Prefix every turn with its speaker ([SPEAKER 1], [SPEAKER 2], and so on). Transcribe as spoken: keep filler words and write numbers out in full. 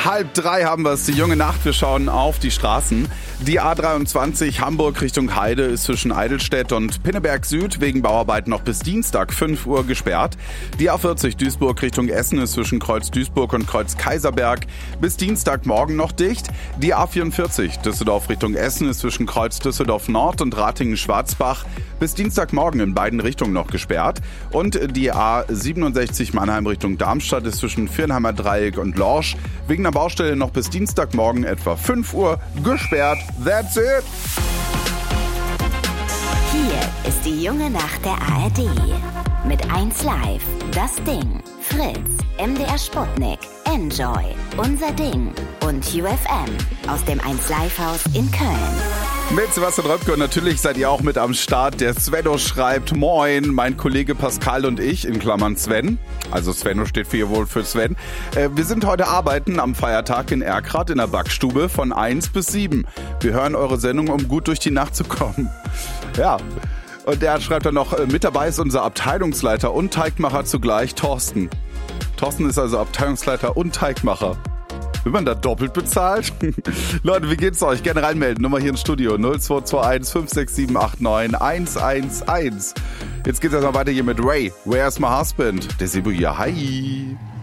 [SPEAKER 1] Halb drei haben wir es, die junge Nacht. Wir schauen auf die Straßen. Die A dreiundzwanzig Hamburg Richtung Heide ist zwischen Eidelstedt und Pinneberg Süd wegen Bauarbeiten noch bis Dienstag fünf Uhr gesperrt. Die A vierzig Duisburg Richtung Essen ist zwischen Kreuz Duisburg und Kreuz Kaiserberg bis Dienstagmorgen noch dicht. Die A vierundvierzig Düsseldorf Richtung Essen ist zwischen Kreuz Düsseldorf Nord und Ratingen-Schwarzbach bis Dienstagmorgen in beiden Richtungen noch gesperrt. Und die A siebenundsechzig Mannheim Richtung Darmstadt ist zwischen Viernheimer Dreieck und Lorsch wegen der Baustelle noch bis Dienstagmorgen etwa fünf Uhr gesperrt. That's it!
[SPEAKER 2] Hier ist die junge Nacht der A R D. Mit eins Live, Das Ding, Fritz, M D R Sputnik, Enjoy, Unser Ding und U F M aus dem eins Live Haus in Köln.
[SPEAKER 1] Mit Sebastian Röpke und natürlich seid ihr auch mit am Start. Der Svenno schreibt, moin, mein Kollege Pascal und ich, in Klammern Sven, also Svenno steht für ihr wohl für Sven. Äh, wir sind heute arbeiten am Feiertag in Erkrath in der Backstube von eins bis sieben. Wir hören eure Sendung, um gut durch die Nacht zu kommen. Ja, und der schreibt dann noch, mit dabei ist unser Abteilungsleiter und Teigmacher zugleich, Thorsten. Thorsten ist also Abteilungsleiter und Teigmacher. Will man da doppelt bezahlt? Leute, wie geht's euch? Gerne reinmelden. Nummer hier im Studio null zwei zwei eins fünf sechs sieben acht neun eins eins eins. Jetzt geht's erstmal weiter hier mit Ray. Where's my husband? Der Sibu hier. Hi.